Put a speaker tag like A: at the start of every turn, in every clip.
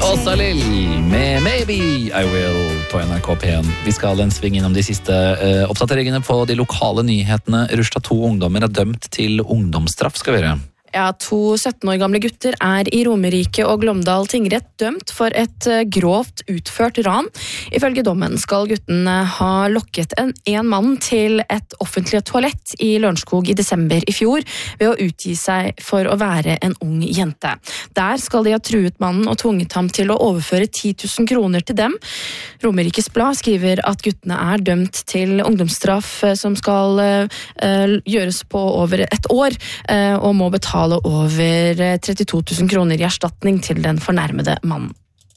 A: Åsa Lill med Maybe I Will på NRK P1. Vi skal en sving innom de siste oppdateringene på de lokale nyhetene. Rushta 2 ungdommer er dømt til ungdomsstraff, skal vi gjøre.
B: Ja, 2 17 år gamle gutter er i Romerike og Glåmdal tingrett dømt for et grovt utført ran. Ifølge dommen skal guttene ha lokket en mann til et offentlig toalett i Lørenskog i desember i fjor ved å utgi seg for å være en ung jente. Der skal de ha truet mannen og tvunget ham til å overføre 10 000 kroner til dem. Romerikes Blad skriver at guttene er dømt til ungdomsstraff som skal gjøres på over et år og må betale over 32 000 kroner i erstatning til den fornærmede mannen.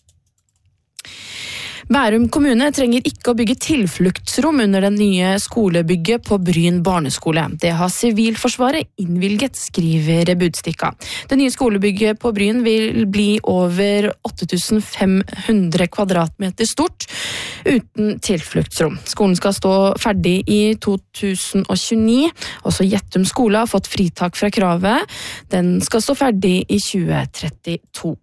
B: Bærum kommune trenger ikke å bygge tilfluktsrom under den nye skolebygget på Bryn barneskole. Det har Sivilforsvaret innvilget, skriver Budstikka. Det nye skolebygget på Bryn vil bli over 8500 kvadratmeter stort, uten tilfluktsrom. Skolen skal stå ferdig i 2029. Også Gjettum skole har fått fritak fra kravet. Den skal stå ferdig i 2032.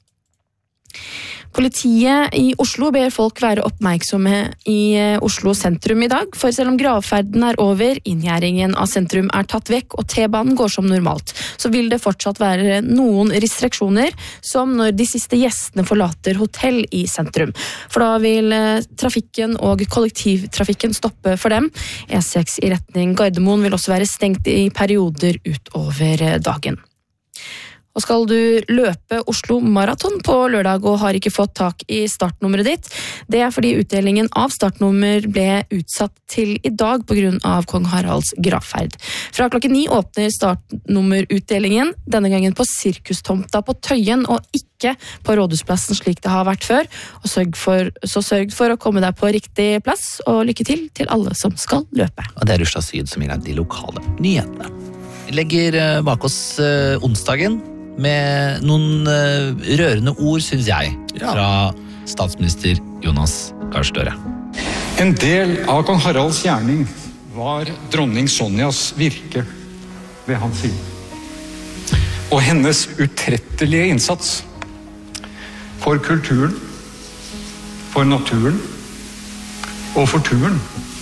B: Politiet i Oslo ber folk være oppmerksomme i Oslo sentrum i dag, for selv om gravferden er over, inngjerdingen av sentrum er tatt vekk og T-banen går som normalt, så vil det fortsatt være noen restriksjoner, som når de siste gjestene forlater hotell i sentrum. For da vil trafikken og kollektivtrafikken stoppe for dem. E6 i retning Gardermoen vil også være stengt i perioder utover dagen. Og skal du løpe Oslo Marathon på lørdag og har ikke fått tak i startnummeret ditt, det er fordi utdelingen av startnummer ble utsatt til i dag på grunn av Kong Haralds gravferd. Fra klokken 9 åpner startnummerutdelingen, denne gangen på Sirkustomta på Tøyen og ikke på Rådhusplassen slik det har vært før. Og sørg for å komme deg på riktig plass, og lykke til alle som skal løpe.
A: Og det er Rushta Syd som gir deg de lokale nyhetene. Vi legger bak oss onsdagen, med noen rørende ord, synes jeg, fra statsminister Jonas Gahr Støre.
C: En del av kong Haralds gjerning var dronning Sonjas virke ved hans side. Og hennes utrettelige innsats for kulturen, for naturen og for turen.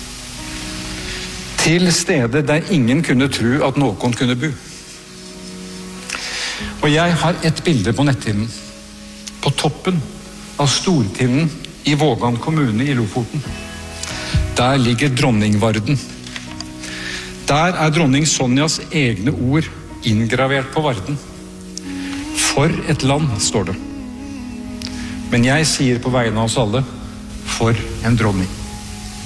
C: Til steder der ingen kunne tro at noen kunne bo. Og jeg har et bilde på netthinnen. På toppen av Stortinden i Vågan kommune i Lofoten. Der ligger dronningvarden. Der er dronning Sonjas egne ord inngravert på varden. For et land, står det. Men jeg sier på vegne av oss alle, for en dronning.